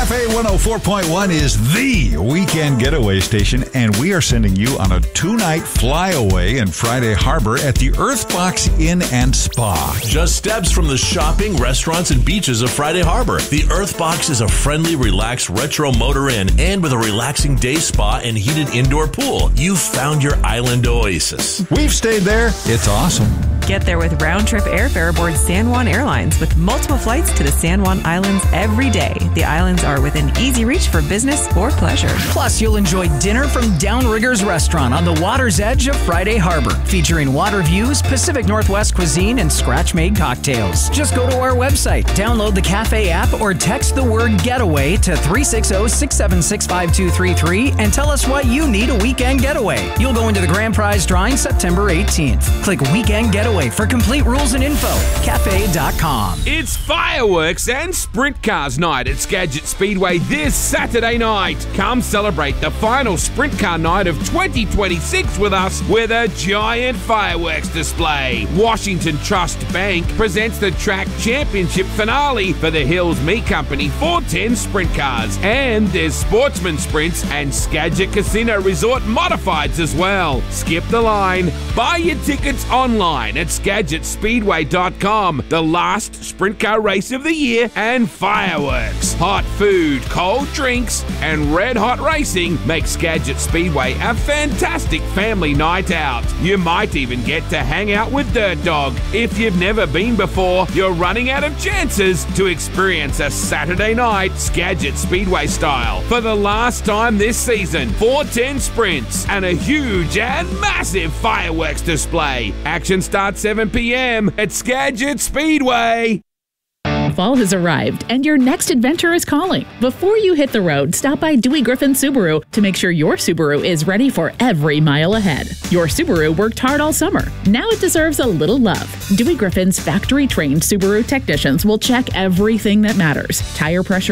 Cafe 104.1 is the weekend getaway station, and we are sending you on a 2-night flyaway in Friday Harbor at the Earthbox Inn and Spa. Just steps from the shopping, restaurants, and beaches of Friday Harbor. The Earthbox is a friendly, relaxed retro motor inn, and with a relaxing day spa and heated indoor pool, you've found your island oasis. We've stayed there. It's awesome. Get there with round-trip airfare aboard San Juan Airlines with multiple flights to the San Juan Islands every day. The islands are within easy reach for business or pleasure. Plus, you'll enjoy dinner from Downriggers Restaurant on the water's edge of Friday Harbor, featuring water views, Pacific Northwest cuisine, and scratch-made cocktails. Just go to our website, download the cafe app, or text the word getaway to 360-676-5233 and tell us why you need a weekend getaway. You'll go into the grand prize drawing September 18th. Click Weekend Getaway for complete rules and info. Cafe.com. It's fireworks and sprint cars night at Skagit Speedway this Saturday night. Come celebrate the final sprint car night of 2026 with us with a giant fireworks display. Washington Trust Bank presents the track championship finale for the Hills Me Company 410 sprint cars. And there's sportsman sprints and Skagit Casino Resort modifieds as well. Skip the line. Buy your tickets online at SkagitSpeedway.com. The last sprint car race of the year and fireworks. Hot food, cold drinks, and red hot racing make Skagit Speedway a fantastic family night out. You might even get to hang out with Dirt Dog. If you've never been before, you're running out of chances to experience a Saturday night Skagit Speedway style. For the last time this season, 410 sprints and a huge and massive fireworks display. Action starts 7 p.m. at Skagit Speedway. Fall has arrived and your next adventure is calling. Before you hit the road, stop by Dewey Griffin Subaru to make sure your Subaru is ready for every mile ahead. Your Subaru worked hard all summer. Now it deserves a little love. Dewey Griffin's factory-trained Subaru technicians will check everything that matters: tire pressure,